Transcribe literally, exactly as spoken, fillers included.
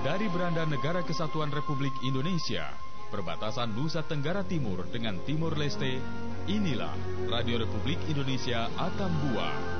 Dari beranda negara kesatuan Republik Indonesia, perbatasan Nusa Tenggara Timur dengan Timur Leste, inilah Radio Republik Indonesia Atambua.